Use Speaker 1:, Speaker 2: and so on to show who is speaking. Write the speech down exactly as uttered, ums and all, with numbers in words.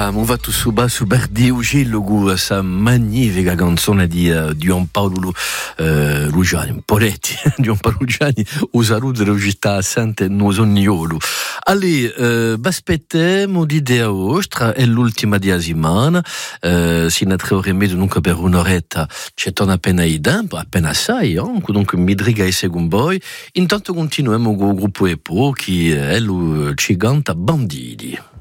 Speaker 1: Voilà, on va tout suba su Berdi Ugilogu, sa magnifica canzone di uh, Giampaolo uh, Lugiani, Poletti, Giampaolo Lugiani, usaru de regista sante nosoniolo. Allez, uh, baspetemo di dea ostra, è l'ultima di Asimana, uh, si ne tre remedio nunca per un'oretta, c'è ton appena idem, appena assai, eh? Donc midriga e segumboi, intanto continuiamo con il gruppo Epo, che è lo ciganta Bandidi.